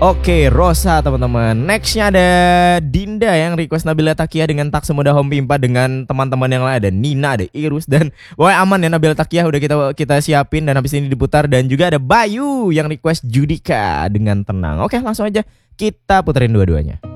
Oke, Rosa teman-teman. Nextnya ada Dinda yang request Nabila Takia dengan tak semudah Home Pimpa dengan teman-teman yang lain. Ada Nina, ada Irus, dan wah aman ya Nabila Takia udah kita siapin dan habis ini diputar. Dan juga ada Bayu yang request Judika dengan tenang. Oke, langsung aja kita puterin dua-duanya.